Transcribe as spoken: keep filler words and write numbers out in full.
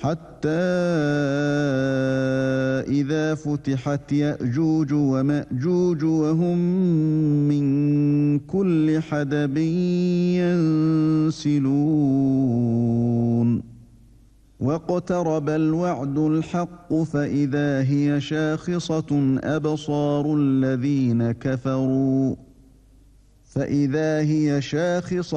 حتى إذا فتحت يأجوج ومأجوج وهم من كل حدب ينسلون واقترب الوعد الحق فإذا هي شاخصة أبصار الذين كفروا فإذا هي شاخصة